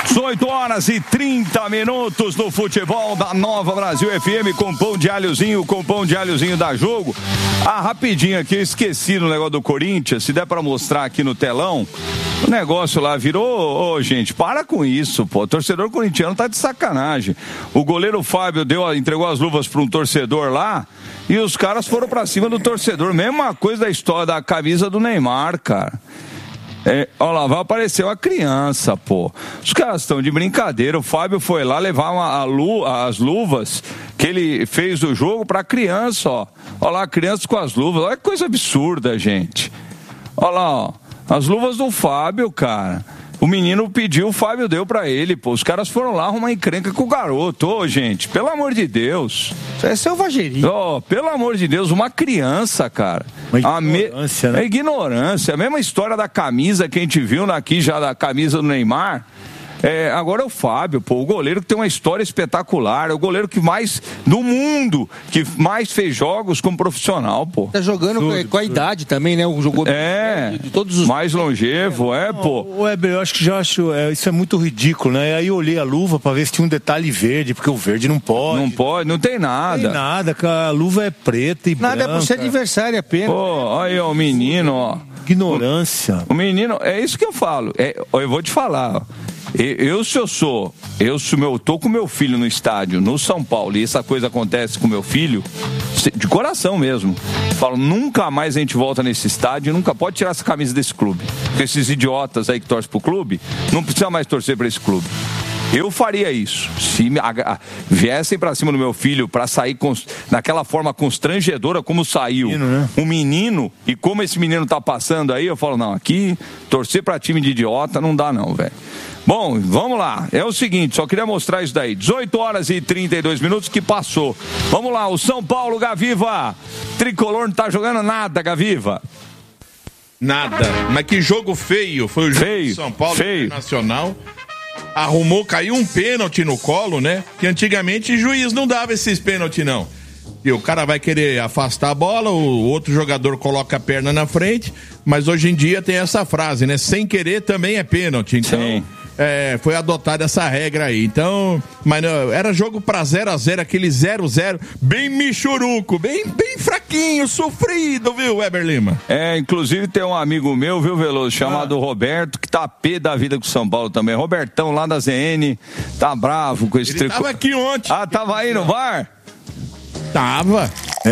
18h30 no futebol da Nova Brasil FM com pão de alhozinho da Jogo. Rapidinho aqui, eu esqueci no negócio do Corinthians, se der pra mostrar aqui no telão, o negócio lá virou, gente, para com isso, pô, o torcedor corintiano tá de sacanagem. O goleiro Fábio entregou as luvas pra um torcedor lá e os caras foram pra cima do torcedor, mesma coisa da história da camisa do Neymar, cara. Olha lá, vai aparecer uma criança, pô. Os caras estão de brincadeira. O Fábio foi lá levar as luvas que ele fez do jogo pra criança, ó. Olha lá, a criança com as luvas. Olha que coisa absurda, gente. Olha lá, ó. As luvas do Fábio, cara. O menino pediu, o Fábio deu pra ele, pô. Os caras foram lá arrumar encrenca com o garoto. Ô, gente, pelo amor de Deus. Isso é selvageria. Pelo amor de Deus, uma criança, cara. Uma ignorância, né? É ignorância. A mesma história da camisa que a gente viu aqui já, da camisa do Neymar. Agora é o Fábio, pô, o goleiro que tem uma história espetacular, é o goleiro que mais, do mundo, que mais fez jogos como profissional, pô. Tá jogando com a idade também, né? Jogou de todos os... mais longevo, pô. Weber, eu acho que isso é muito ridículo, né? Aí eu olhei a luva pra ver se tinha um detalhe verde, porque o verde não pode. Não pode, não tem nada. Não tem nada, a luva é preta e branca. Nada, é por ser adversário apenas. Pô, aí, ó, o menino, ó. Ignorância. O menino, é isso que eu falo. Eu vou te falar, ó. Se eu tô com meu filho no estádio, no São Paulo, e essa coisa acontece com meu filho, de coração mesmo, falo, nunca mais a gente volta nesse estádio, nunca pode tirar essa camisa desse clube. Porque esses idiotas aí que torcem pro clube, não precisa mais torcer pra esse clube. Eu faria isso. Se viessem pra cima do meu filho pra sair naquela forma constrangedora como saiu um menino, e como esse menino tá passando aí, eu falo, não, aqui torcer pra time de idiota não dá não, velho. Bom, vamos lá. É o seguinte, só queria mostrar isso daí. 18h32 que passou. Vamos lá, o São Paulo, Gaviva. Tricolor não tá jogando nada, Gaviva. Nada. Mas que jogo feio. Foi o jogo do São Paulo Internacional. Arrumou, caiu um pênalti no colo, né? Que antigamente o juiz não dava esses pênaltis, não. E o cara vai querer afastar a bola, o outro jogador coloca a perna na frente, mas hoje em dia tem essa frase, né? Sem querer também é pênalti. Então, foi adotada essa regra aí. Então, mas não, era jogo pra 0x0, aquele 0x0, bem michuruco, bem fraquinho, sofrido, viu, Weber Lima? Inclusive tem um amigo meu, viu, Veloso, chamado Roberto, que tá pé da vida com o São Paulo também. Robertão, lá da ZN, tá bravo com esse tricolor. Tava aqui ontem. Tava aí no VAR? Tava.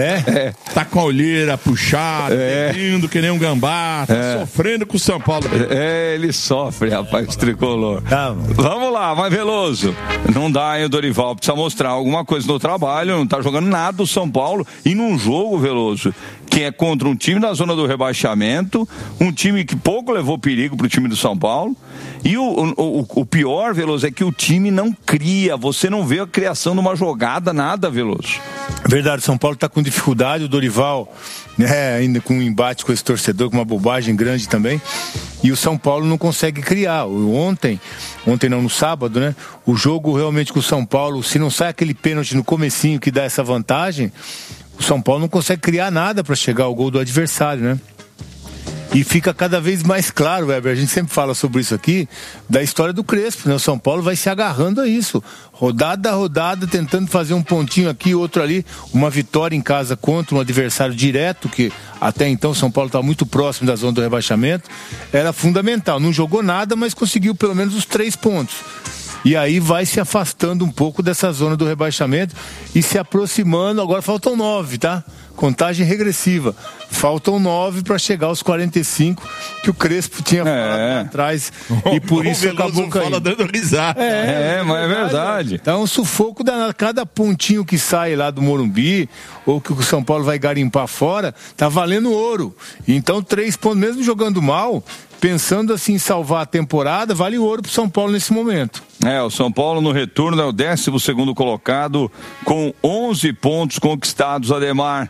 Tá com a olheira puxada, lindo que nem um gambá, tá sofrendo com o São Paulo. Ele sofre, rapaz, tricolor. Vamos lá, vai, Veloso. Não dá, hein, o Dorival, precisa mostrar alguma coisa no trabalho, não tá jogando nada o São Paulo, e num jogo, Veloso, que é contra um time na zona do rebaixamento, um time que pouco levou perigo pro time do São Paulo, e o pior, Veloso, é que o time não cria, você não vê a criação de uma jogada, nada, Veloso. Verdade, o São Paulo tá com dificuldade, o Dorival, ainda com um embate com esse torcedor, com uma bobagem grande também, e o São Paulo não consegue criar. Ontem não, no sábado, né? O jogo realmente com o São Paulo, se não sai aquele pênalti no comecinho que dá essa vantagem, o São Paulo não consegue criar nada para chegar ao gol do adversário, né? E fica cada vez mais claro, Weber, a gente sempre fala sobre isso aqui, da história do Crespo, né? O São Paulo vai se agarrando a isso, rodada a rodada, tentando fazer um pontinho aqui, outro ali, uma vitória em casa contra um adversário direto, que até então o São Paulo está muito próximo da zona do rebaixamento, era fundamental, não jogou nada, mas conseguiu pelo menos os 3 pontos. E aí vai se afastando um pouco dessa zona do rebaixamento e se aproximando, agora faltam 9, tá? Contagem regressiva. Faltam 9 para chegar aos 45 que o Crespo tinha falado lá atrás. E por isso acabou caindo. Fala dando risada. Mas é verdade. Então, um sufoco danado. Cada pontinho que sai lá do Morumbi, ou que o São Paulo vai garimpar fora, tá valendo ouro. Então, 3 pontos, mesmo jogando mal, pensando assim em salvar a temporada, vale ouro pro São Paulo nesse momento. O São Paulo no retorno é o 12º colocado com 11 pontos conquistados, Ademar,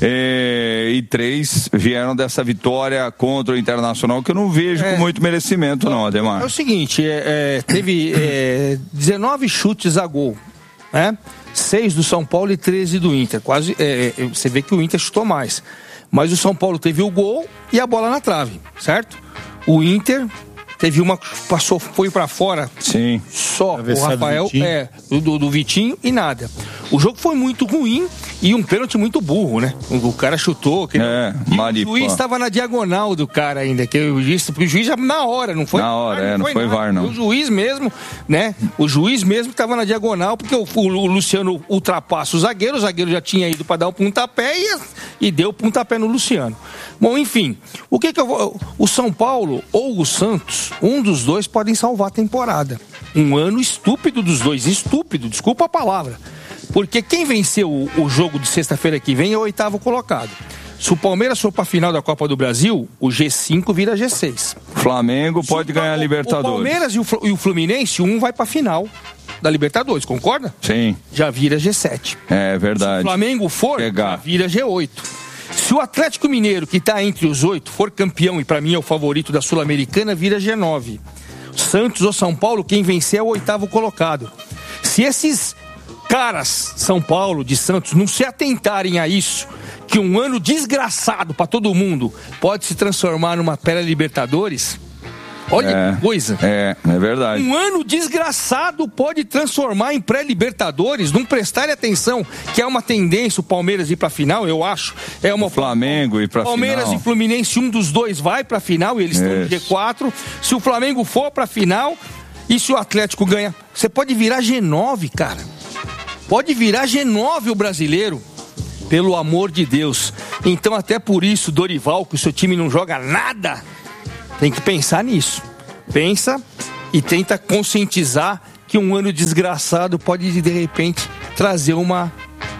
e 3 vieram dessa vitória contra o Internacional, que eu não vejo com muito merecimento não, Ademar. É o seguinte, teve 19 chutes a gol, né? 6 do São Paulo e 13 do Inter, quase, você vê que o Inter chutou mais, mas o São Paulo teve o gol e a bola na trave, certo? O Inter Teve uma que passou, foi pra fora. Sim. Só o Rafael, do Vitinho e nada. O jogo foi muito ruim e um pênalti muito burro, né? O cara chutou. O juiz estava na diagonal do cara ainda, porque o juiz já na hora, não foi? Na hora, não foi VAR, não. O juiz mesmo, né? O juiz mesmo estava na diagonal, porque o Luciano ultrapassa o zagueiro já tinha ido para dar o pontapé e deu o pontapé no Luciano. Bom, enfim, o São Paulo ou o Santos, um dos dois podem salvar a temporada. Um ano estúpido dos dois, estúpido, desculpa a palavra. Porque quem venceu o jogo de sexta-feira que vem é o 8º colocado. Se o Palmeiras for para a final da Copa do Brasil, o G5 vira G6. Flamengo pode ganhar a Libertadores. O Palmeiras e o Fluminense, um vai para a final da Libertadores, concorda? Sim. Já vira G7. É verdade. Se o Flamengo for, já vira G8. Se o Atlético Mineiro, que está entre os 8, for campeão, e para mim é o favorito da Sul-Americana, vira G9. Santos ou São Paulo, quem vencer é o 8º colocado. Se esses caras, São Paulo, de Santos, não se atentarem a isso, que um ano desgraçado para todo mundo pode se transformar numa pré-Libertadores, olha que coisa. É verdade. Um ano desgraçado pode transformar em pré-Libertadores, não prestarem atenção, que é uma tendência o Palmeiras ir para a final, eu acho. O Flamengo ir para a final. Palmeiras e Fluminense, um dos dois vai para a final e eles estão no G4. Se o Flamengo for para a final e se o Atlético ganha, você pode virar G9, cara. Pode virar G9 o brasileiro. Pelo amor de Deus. Então, até por isso, Dorival, que o seu time não joga nada, tem que pensar nisso. Pensa e tenta conscientizar que um ano desgraçado pode, de repente, trazer uma...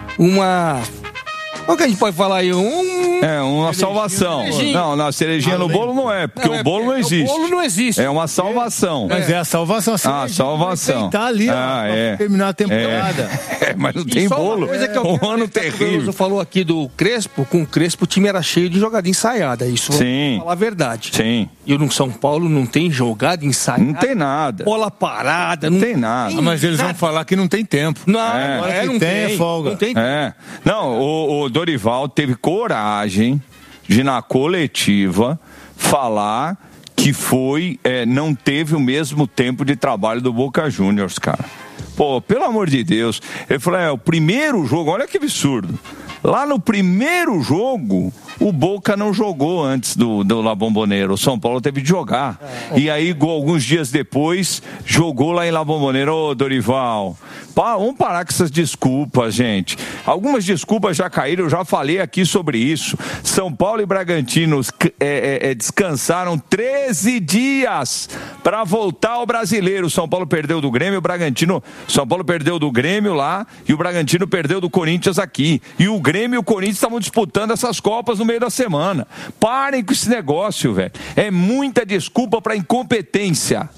O que a gente pode falar aí? Uma salvação. Não, na cerejinha no bolo não é, porque o bolo não existe. O bolo não existe. É uma salvação. Mas é a salvação. A salvação. Tá ali, pra terminar a temporada. Mas não tem bolo. Um ano terrível. O falou aqui do Crespo, com o Crespo o time era cheio de jogada ensaiada. Isso, vamos falar a verdade. Sim. E no São Paulo não tem jogada ensaiada. Não tem nada. Bola parada. Não tem nada. Mas eles vão falar que não tem tempo. Não, não tem folga. Não tem. Não, o Dorival teve coragem de, na coletiva, falar que não teve o mesmo tempo de trabalho do Boca Juniors, cara. Pô, pelo amor de Deus. Ele falou, o primeiro jogo, olha que absurdo. Lá no primeiro jogo, o Boca não jogou antes do La Bombonera. O São Paulo teve de jogar. E aí, alguns dias depois, jogou lá em La Bombonera. Ô, Dorival, vamos parar com essas desculpas, gente. Algumas desculpas já caíram, eu já falei aqui sobre isso. São Paulo e Bragantino descansaram 13 dias para voltar ao Brasileiro. O São Paulo perdeu do Grêmio, São Paulo perdeu do Grêmio lá e o Bragantino perdeu do Corinthians aqui. E o Grêmio e o Corinthians estavam disputando essas Copas no meio da semana. Parem com esse negócio, velho. É muita desculpa para incompetência.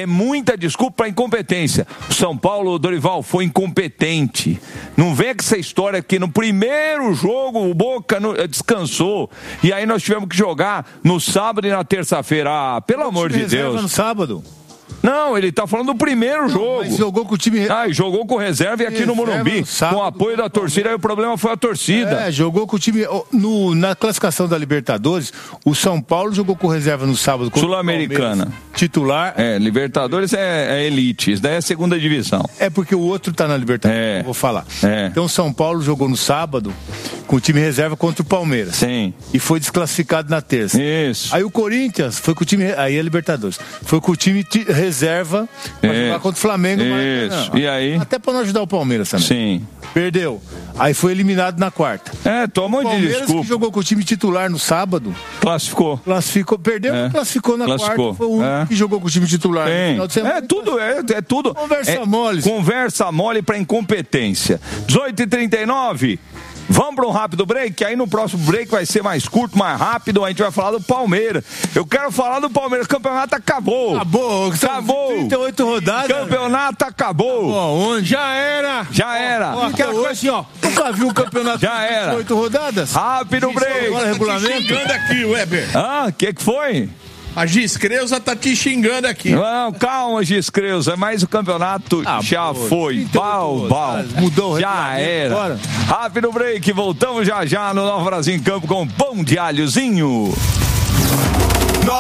O São Paulo, Dorival, foi incompetente. Não vem com essa história que no primeiro jogo o Boca descansou e aí nós tivemos que jogar no sábado e na terça-feira. Pelo amor de Deus. No sábado? Não, ele tá falando do primeiro jogo. Mas jogou com o time... jogou com reserva e aqui no Morumbi, com o apoio da torcida, aí o problema foi a torcida. Jogou com o time... na classificação da Libertadores, o São Paulo jogou com reserva no sábado. Sul-Americana. Titular. Libertadores é elite, isso daí é a segunda divisão. É porque o outro tá na Libertadores, eu vou falar. Então o São Paulo jogou no sábado com o time reserva contra o Palmeiras. Sim. E foi desclassificado na terça. Isso. Aí o Corinthians foi com o time... Aí é Libertadores. Foi com o time reserva pra jogar contra o Flamengo. Isso. Mas, e aí? Até pra não ajudar o Palmeiras também. Sim. Perdeu. Aí foi eliminado na quarta. Toma um de desculpa. O Palmeiras que jogou com o time titular no sábado. Classificou. Perdeu, classificou na quarta. Foi o único que jogou com o time titular no final de semana. É tudo. Conversa mole. Conversa mole pra incompetência. 18h39. Vamos para um rápido break, aí no próximo break vai ser mais curto, mais rápido, a gente vai falar do Palmeiras. Eu quero falar do Palmeiras, o campeonato acabou. Acabou. 38 rodadas. Campeonato acabou. Onde? Já era. Aquela coisa assim, nunca viu um campeonato já era. 38 rodadas? Rápido break. Agora regulamento. Xingando aqui, Weber. O que foi? A Giscreuza tá te xingando aqui. Não, calma, Giscreuza, mas o campeonato já foi. Mudou o já era. Agora. Rápido break, voltamos já no Nova Brasil em Campo com Pão de Alhozinho.